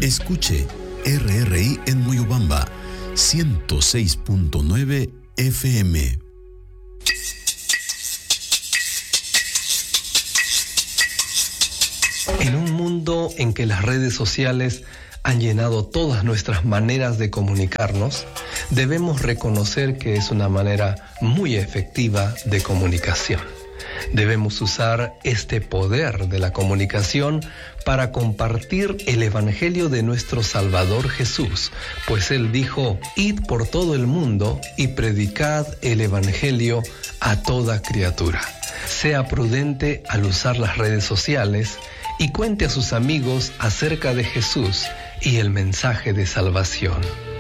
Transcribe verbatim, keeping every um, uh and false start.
Escuche R R I en Moyobamba, ciento seis punto nueve F M. En un mundo en que las redes sociales han llenado todas nuestras maneras de comunicarnos, debemos reconocer que es una manera muy efectiva de comunicación. Debemos usar este poder de la comunicación para compartir el Evangelio de nuestro Salvador Jesús, pues Él dijo: id por todo el mundo y predicad el Evangelio a toda criatura. Sea prudente al usar las redes sociales y cuente a sus amigos acerca de Jesús y el mensaje de salvación.